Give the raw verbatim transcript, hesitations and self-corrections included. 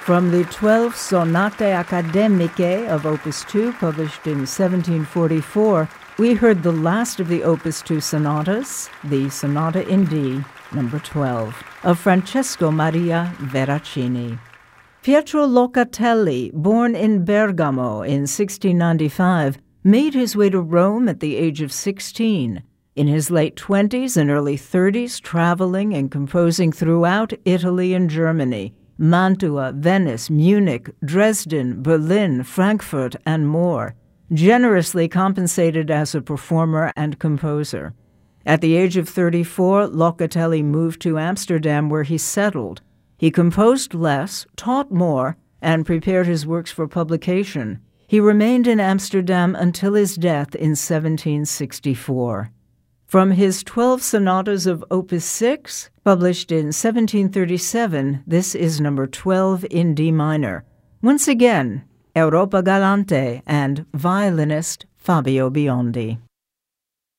From the twelve Sonate Academiche of Opus two, published in seventeen forty-four, we heard the last of the Opus two sonatas, the Sonata in D, number twelve, of Francesco Maria Veracini. Pietro Locatelli, born in Bergamo in sixteen ninety-five, made his way to Rome at the age of sixteen. In his late twenties and early thirties, traveling and composing throughout Italy and Germany, Mantua, Venice, Munich, Dresden, Berlin, Frankfurt, and more, generously compensated as a performer and composer. At the age of thirty-four, Locatelli moved to Amsterdam, where he settled. He composed less, taught more, and prepared his works for publication. He remained in Amsterdam until his death in seventeen sixty-four. From his twelve sonatas of Opus six, published in seventeen thirty-seven, this is number twelve in D minor. Once again, Europa Galante and violinist Fabio Biondi.